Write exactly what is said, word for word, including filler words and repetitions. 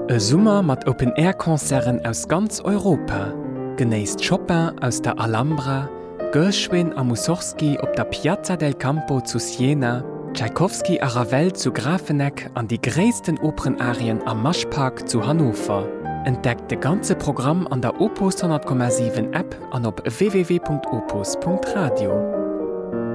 E Summer mat Open-Air-Konzeren aus ganz Europa. Genéisst Chopin aus der Alhambra, Gershwin a Mussorgsky op der Piazza del Campo zu Siena, Tchaikovsky a Ravel zu Grafenegg an die gréissten Opernarien am Maschpark zu Hannover. Entdeckt de ganze Programm an der Opus hundertkomma sieben App an op w w w punkt opus punkt radio.